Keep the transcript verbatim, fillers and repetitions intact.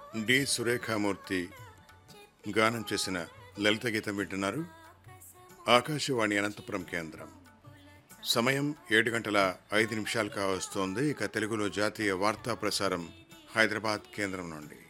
D Surekha Murthy గానం చేసిన లలిత గీతం వింటున్నారు. ఆకాశవాణి అనంతపురం కేంద్రం. సమయం ఏడు గంటల ఐదు నిమిషాలు కావస్తోంది. ఇక తెలుగులో జాతీయ వార్తా ప్రసారం హైదరాబాద్ కేంద్రం నుండి.